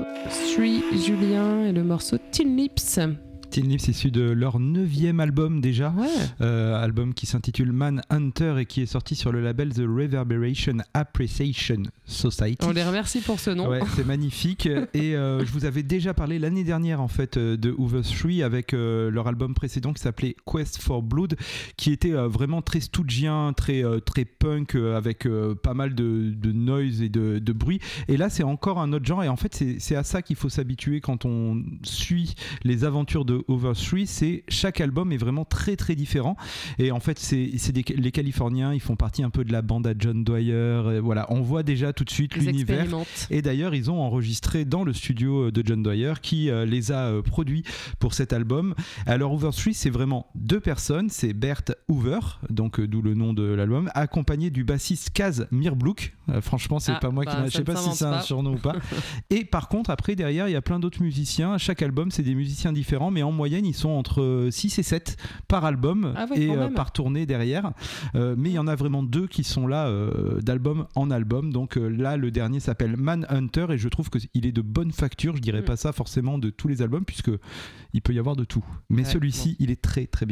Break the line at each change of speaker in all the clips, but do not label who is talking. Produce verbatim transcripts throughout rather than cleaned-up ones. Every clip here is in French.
Three, Julien, et le morceau Tin Lips.
Tin Lips, issu de leur neuvième album déjà,
ouais.
euh, album qui s'intitule Manhunter et qui est sorti sur le label The Reverberation Appreciation Society.
On les remercie pour ce nom.
Ouais, c'est magnifique. Et euh, je vous avais déjà parlé l'année dernière en fait de Over Three avec euh, leur album précédent qui s'appelait Quest for Blood, qui était euh, vraiment très stoogien, très euh, très punk euh, avec euh, pas mal de, de noise et de, de bruit. Et là, c'est encore un autre genre. Et en fait, c'est, c'est à ça qu'il faut s'habituer quand on suit les aventures de Over Three. C'est chaque album est vraiment très très différent. Et en fait, c'est, c'est des, les Californiens, ils font partie un peu de la bande à John Dwyer. Et voilà, on voit déjà tout de suite
ils
l'univers. Et d'ailleurs, ils ont enregistré dans le studio de John Dwyer qui euh, les a euh, produits pour cet album. Alors Over Three, c'est vraiment deux personnes. C'est Bert Hoover, donc euh, d'où le nom de l'album, accompagné du bassiste Kaz Mirbluk. Euh, franchement, c'est ah, pas moi bah, qui m'a. Je sais pas si c'est un pas. surnom ou pas. Et par contre, après derrière, il y a plein d'autres musiciens. Chaque album, c'est des musiciens différents, mais en moyenne, ils sont entre six et sept par album
ah ouais,
et euh, par tournée derrière. Euh, mais il y en a vraiment deux qui sont là euh, d'album en album. Donc euh, là, le dernier s'appelle Manhunter et je trouve qu'il est de bonne facture. Je dirais mmh. pas ça forcément de tous les albums puisque il peut y avoir de tout. Mais ouais, celui-ci, bon. il est très très bien.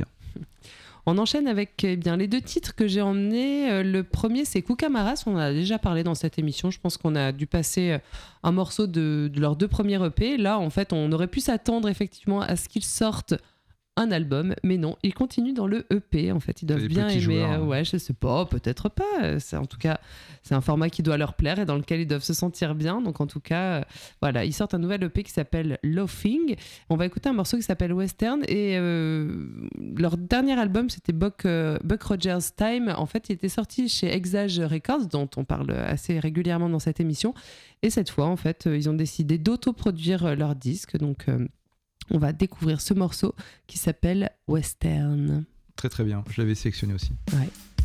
On enchaîne avec eh bien, les deux titres que j'ai emmenés. Euh, le premier, c'est Kookamarras. On en a déjà parlé dans cette émission. Je pense qu'on a dû passer un morceau de, de leurs deux premiers E P. Là, en fait, on aurait pu s'attendre effectivement à ce qu'ils sortent un album, mais non, ils continuent dans le E P. En fait, ils doivent bien aimer.
Joueurs, hein.
Ouais, je sais pas, peut-être pas. C'est, en tout cas, c'est un format qui doit leur plaire et dans lequel ils doivent se sentir bien. Donc, en tout cas, euh, voilà, ils sortent un nouvel E P qui s'appelle Loafing. On va écouter un morceau qui s'appelle Western et euh, leur dernier album, c'était Buck, euh, Buck Rogers Time. En fait, il était sorti chez Exage Records, dont on parle assez régulièrement dans cette émission. Et cette fois, en fait, ils ont décidé d'autoproduire leur disque. Donc, euh, on va découvrir ce morceau qui s'appelle Western.
Très très bien, je l'avais sélectionné aussi.
Ouais.